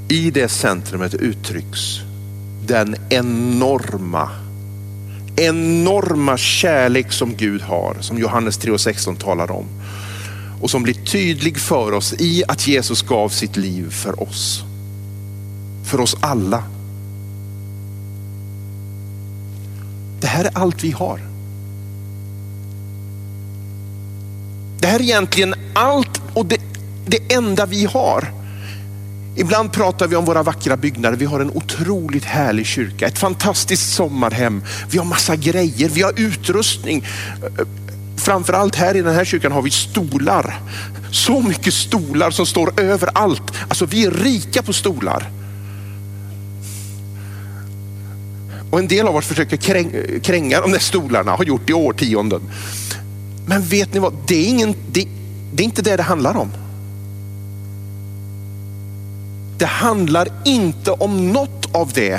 I det centrumet uttrycks den enorma kärlek som Gud har, som Johannes 3:16 talar om. Och som blir tydlig för oss i att Jesus gav sitt liv för oss. För oss alla. Det här är allt vi har. Det här är egentligen allt och det enda vi har. Ibland pratar vi om våra vackra byggnader. Vi har en otroligt härlig kyrka. Ett fantastiskt sommarhem. Vi har massa grejer. Vi har utrustning. Framförallt här i den här kyrkan har vi stolar. Så mycket stolar som står överallt. Alltså vi är rika på stolar. Och en del av oss försöker kränga de där stolarna. Har gjort i årtionden. Men vet ni vad? Det är inte det handlar om. Det handlar inte om något av det.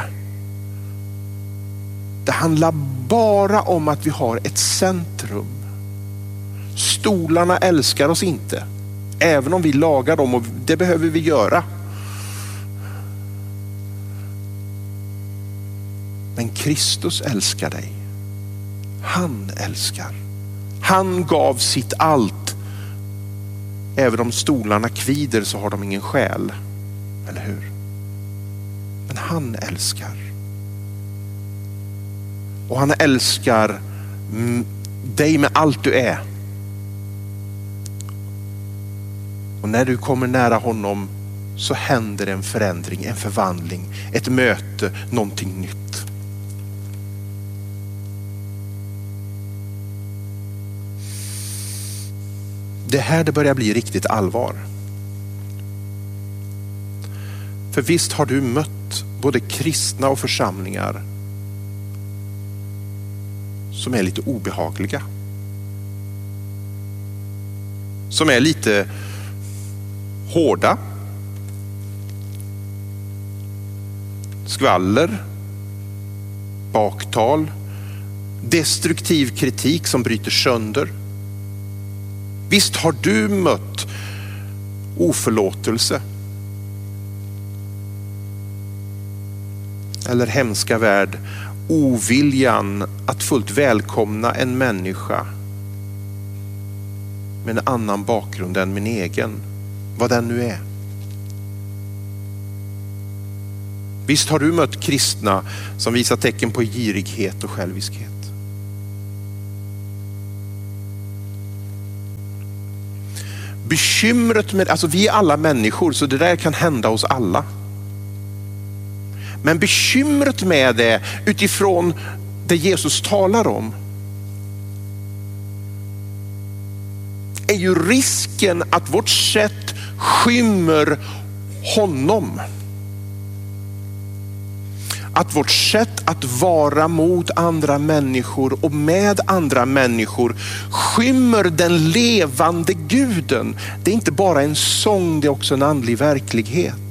Det handlar bara om att vi har ett centrum. Stolarna älskar oss inte. Även om vi lagar dem, och det behöver vi göra. Men Kristus älskar dig. Han älskar. Han gav sitt allt. Även om stolarna kvider så har de ingen själ. Eller hur? Men han älskar. Och han älskar dig med allt du är. Och när du kommer nära honom så händer en förändring, en förvandling, ett möte, någonting nytt. Det här det börjar bli riktigt allvar. För visst har du mött både kristna och församlingar som är lite obehagliga. Som är lite hårda. Skvaller, baktal, destruktiv kritik som bryter sönder. Visst har du mött oförlåtelse. Eller hemska värld, oviljan att fullt välkomna en människa med en annan bakgrund än min egen, vad den nu är. Visst har du mött kristna som visar tecken på girighet och själviskhet. Bekymret med, alltså vi är alla människor så det där kan hända oss alla. Men bekymret med det utifrån det Jesus talar om är ju risken att vårt sätt skymmer honom. Att vårt sätt att vara mot andra människor och med andra människor skymmer den levande guden. Det är inte bara en sång, det är också en andlig verklighet.